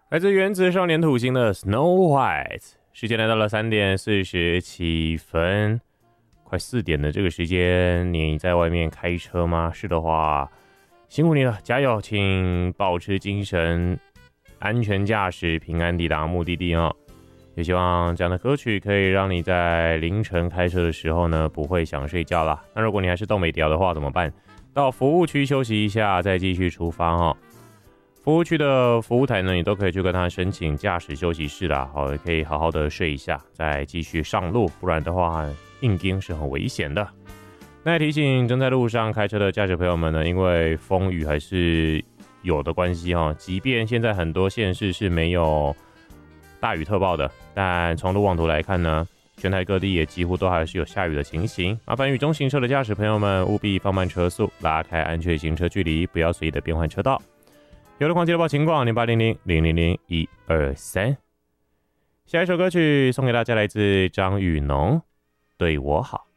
来自原子少年土星的 Snow White， 时间来到了3:47，快4点的这个时间，你在外面开车吗？是的话，辛苦你了，加油，请保持精神，安全驾驶，平安抵达目的地哦。也希望这样的歌曲可以让你在凌晨开车的时候呢，不会想睡觉啦。那如果你还是东北调的话，怎么办？到服务区休息一下，再继续出发哦。服务区的服务台呢，你都可以去跟他申请驾驶休息室啦，好，也可以好好的睡一下，再继续上路，不然的话硬盯是很危险的。那也提醒正在路上开车的驾驶朋友们呢，因为风雨还是有的关系哦，即便现在很多县市是没有大雨特报的，但从路网图来看呢，全台各地也几乎都还是有下雨的情形。麻烦雨中行车的驾驶朋友们务必放慢车速，拉开安全行车距离，不要随意的变换车道。有的狂接报情况0800000123。下一首歌曲送给大家，来自张雨农，对我好。